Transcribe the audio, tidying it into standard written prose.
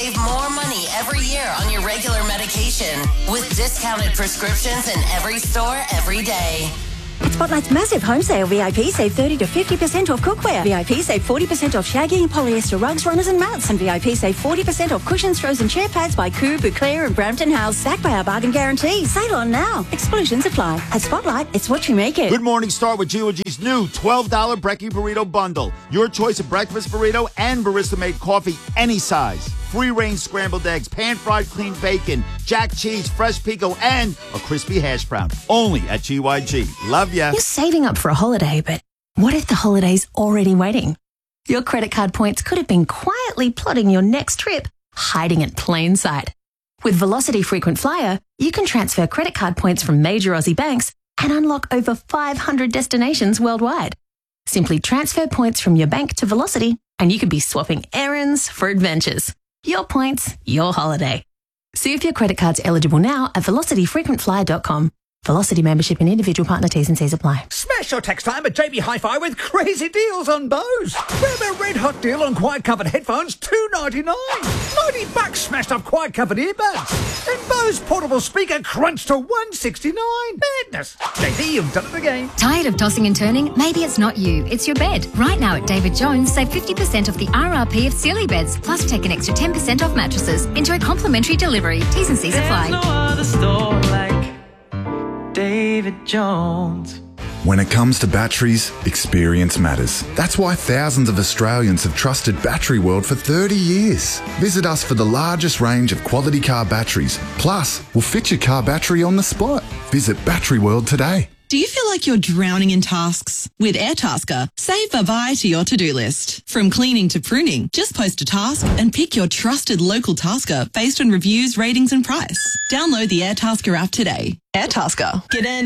Save more money every year on your regular medication with discounted prescriptions in every store every day. At Spotlight's massive home sale, VIP save 30 to 50% off cookware. VIP save 40% off shaggy and polyester rugs, runners and mats. And VIP save 40% off cushions, throws and chair pads by Coo, Bouclair and Brampton House. Backed by our bargain guarantee. Sale on now. Exclusions apply. At Spotlight, it's what you make it. Good morning, start with G.O.G's new $12 Brekkie Burrito Bundle. Your choice of breakfast burrito and barista-made coffee, any size. Free-range scrambled eggs, pan-fried clean bacon, jack cheese, fresh pico, and a crispy hash brown. Only at GYG. Love ya. You're saving up for a holiday, but what if the holiday's already waiting? Your credit card points could have been quietly plotting your next trip, hiding in plain sight. With Velocity Frequent Flyer, you can transfer credit card points from major Aussie banks and unlock over 500 destinations worldwide. Simply transfer points from your bank to Velocity, and you could be swapping errands for adventures. Your points, your holiday. See if your credit card's eligible now at velocityfrequentflyer.com. Velocity membership and individual partner T's and C's apply. Smash your tax time at JB Hi-Fi with crazy deals on Bose. Grab a red hot deal on quiet covered headphones, $2.99. $90 smashed up quiet covered earbuds. And Bose portable speaker crunched to $169. Madness. JB, you've done it again. Tired of tossing and turning? Maybe it's not you, it's your bed. Right now at David Jones, save 50% off the RRP of Sealy beds, plus take an extra 10% off mattresses. Enjoy complimentary delivery. T's and C's apply. There's no other store like David Jones. When it comes to batteries, experience matters. That's why thousands of Australians have trusted Battery World for 30 years. Visit us for the largest range of quality car batteries. Plus, we'll fit your car battery on the spot. Visit Battery World today. Do you feel like you're drowning in tasks? With AirTasker, save variety your to-do list. From cleaning to pruning, just post a task and pick your trusted local tasker based on reviews, ratings and price. Download the AirTasker app today. AirTasker. Get in.